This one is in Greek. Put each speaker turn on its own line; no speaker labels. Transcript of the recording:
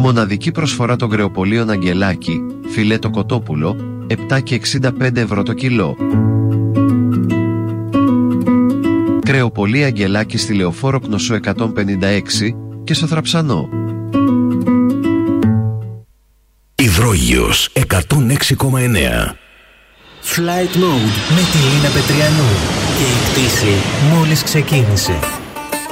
Μοναδική προσφορά των κρεοπολίων Αγγελάκη, φιλέτο κοτόπουλο, 7,65 ευρώ το κιλό. Κρεοπολία Αγγελάκη στη Λεωφόρο Κνωσού 156 και στο Θραψανό.
Υδρόγειος 106,9.
Flight Mode με τη Λίνα Πετριανού. Και η πτήση μόλις ξεκίνησε.